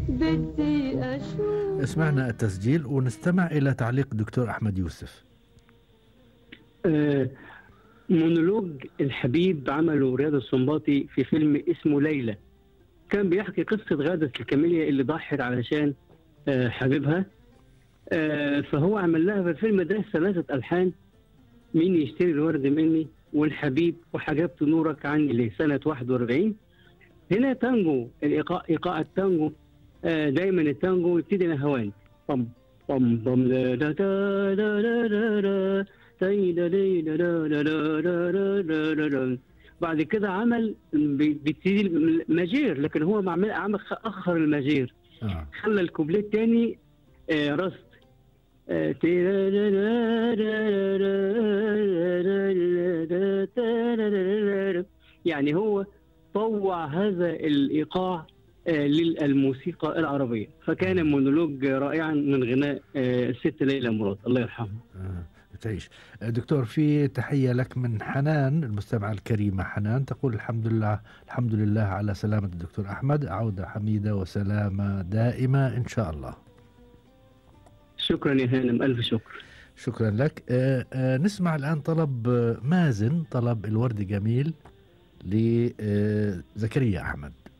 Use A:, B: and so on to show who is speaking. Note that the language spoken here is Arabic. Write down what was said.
A: بدي أشوف.
B: اسمعنا التسجيل ونستمع إلى تعليق الدكتور أحمد يوسف.
C: آه، مونولوج الحبيب عمله رياض السنباطي في فيلم اسمه ليلى. كان بيحكي قصة غادة الكاميليا اللي ضحت علشان حبيبها. فهو عمل لها في الفيلم ده 3 ألحان: مين يشتري الورد مني، والحبيب، وحجبت نورك عني ليه، سنة 41. هنا تانجو، إيقاع التانجو. دايما التانجو يبتدي نهوان، طم طم طم دا دا دا دا دا دا دا دا دا دا دا دا دا. بعد كده عمل بيبتدي الماجير، لكن هو عمل أخر الماجير، خلى الكوبليه الثاني رست. يعني هو طوع هذا الإيقاع للموسيقى العربية، فكان مونولوج رائعا من غناء الست ليلى مراد الله يرحمها.
B: تعيش. دكتور، في تحية لك من حنان، المستمعة الكريمة حنان، تقول الحمد لله الحمد لله على سلامة الدكتور أحمد، عودة حميدة وسلامة دائمة إن شاء الله.
C: شكرا يا هانم، ألف شكر.
B: شكرا لك. نسمع الآن طلب مازن، طلب الورد جميل لزكريا أحمد.